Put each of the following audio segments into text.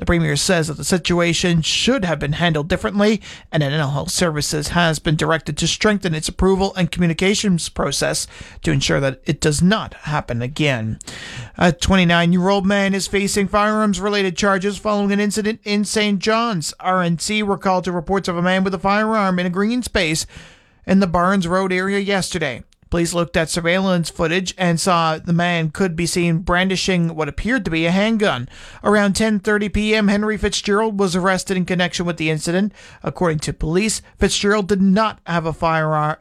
The Premier says that the situation should have been handled differently, and Mental Health Services has been directed to strengthen its approval and communications process to ensure that it does not happen again. A 29-year-old man is facing firearms-related charges following an incident in St. John's. RNC were called to reports of a man with a firearm in a green space in the Barnes Road area yesterday. Police looked at surveillance footage and saw the man could be seen brandishing what appeared to be a handgun. Around 10:30 p.m., Henry Fitzgerald was arrested in connection with the incident. According to police, Fitzgerald did not have a firearm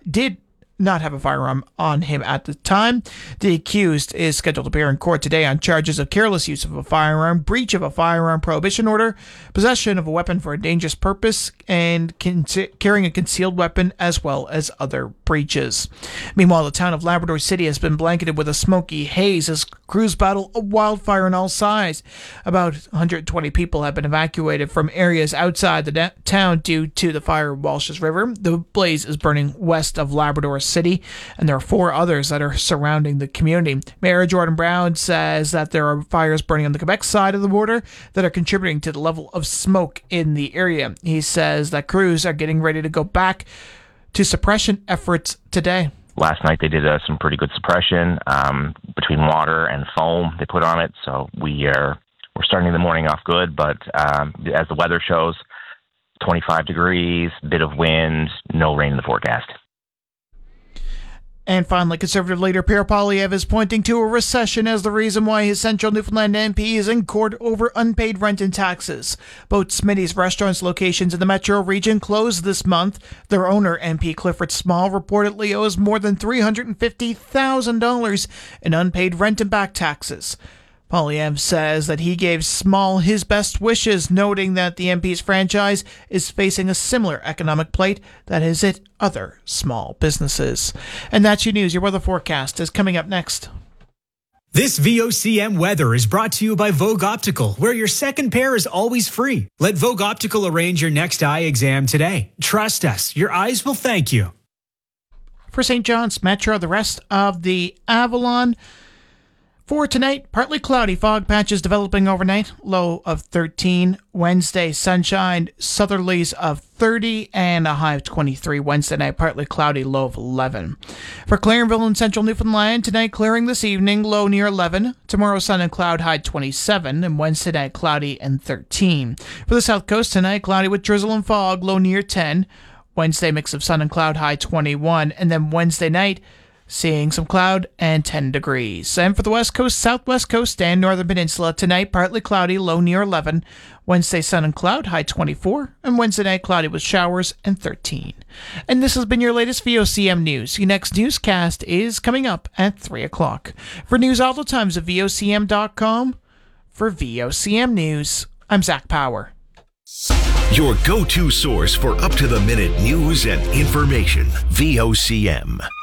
on him at the time. The accused is scheduled to appear in court today on charges of careless use of a firearm, breach of a firearm prohibition order, possession of a weapon for a dangerous purpose, and carrying a concealed weapon, as well as other breaches. Meanwhile, the town of Labrador City has been blanketed with a smoky haze as crews battle a wildfire on all sides. About 120 people have been evacuated from areas outside the town due to the fire in Walsh's River. The blaze is burning west of Labrador City, and there are 4 others that are surrounding the community. Mayor Jordan Brown says that there are fires burning on the Quebec side of the border that are contributing to the level of smoke in the area. He says that crews are getting ready to go back to suppression efforts today. Last night they did some pretty good suppression between water and foam they put on it, so we're starting the morning off good, but as the weather shows, 25 degrees, bit of wind, no rain in the forecast. And finally, Conservative leader Pierre Poilievre is pointing to a recession as the reason why his Central Newfoundland MP is in court over unpaid rent and taxes. Both Smitty's restaurants locations in the metro region closed this month. Their owner, MP Clifford Small, reportedly owes more than $350,000 in unpaid rent and back taxes. Poilievre says that he gave Small his best wishes, noting that the MP's franchise is facing a similar economic plight that has hit other small businesses. And that's your news. Your weather forecast is coming up next. This VOCM weather is brought to you by Vogue Optical, where your second pair is always free. Let Vogue Optical arrange your next eye exam today. Trust us, your eyes will thank you. For St. John's Metro, the rest of the Avalon. For tonight, partly cloudy, fog patches developing overnight, low of 13. Wednesday, sunshine, southerlies of 30 and a high of 23. Wednesday night, partly cloudy, low of 11. For Clarenville and Central Newfoundland, tonight clearing this evening, low near 11. Tomorrow, sun and cloud, high 27. And Wednesday night, cloudy and 13. For the South Coast tonight, cloudy with drizzle and fog, low near 10. Wednesday, mix of sun and cloud, high 21. And then Wednesday night, seeing some cloud and 10 degrees. And for the West Coast, Southwest Coast, and Northern Peninsula, tonight partly cloudy, low near 11. Wednesday, sun and cloud, high 24. And Wednesday night, cloudy with showers and 13. And this has been your latest VOCM news. Your next newscast is coming up at 3 o'clock. For news all the times at VOCM.com. For VOCM News, I'm Zach Power. Your go-to source for up-to-the-minute news and information. VOCM.